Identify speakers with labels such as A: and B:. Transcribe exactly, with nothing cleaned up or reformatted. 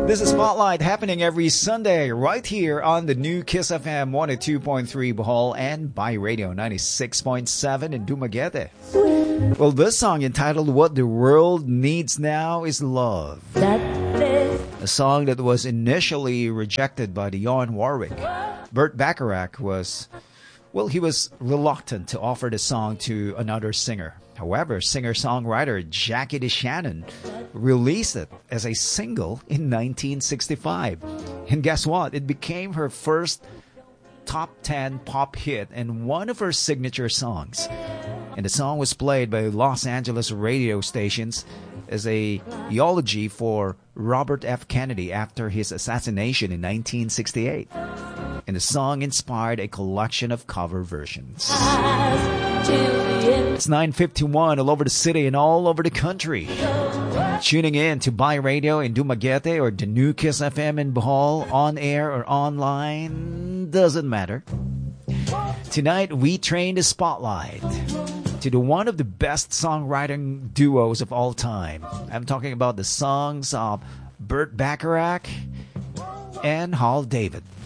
A: This is Spotlight happening every Sunday right here on the new Kiss F M one oh two point three Bohol and by Radio ninety-six point seven in Dumaguete. Well, this song entitled What the World Needs Now is Love. A song that was initially rejected by Dionne Warwick. Burt Bacharach was, well, he was reluctant to offer the song to another singer. However, singer-songwriter Jackie DeShannon released it as a single in nineteen sixty-five. And guess what? It became her first top ten pop hit and one of her signature songs. And the song was played by Los Angeles radio stations as a eulogy for Robert F. Kennedy after his assassination in nineteen sixty-eight. And the song inspired a collection of cover versions. It's nine fifty-one all over the city and all over the country. Tuning in to Buy Radio in Dumaguete or the new Kiss F M in Bohol, on air or online, doesn't matter. Tonight we train the spotlight to the one of the best songwriting duos of all time. I'm talking about the songs of Burt Bacharach and Hal David.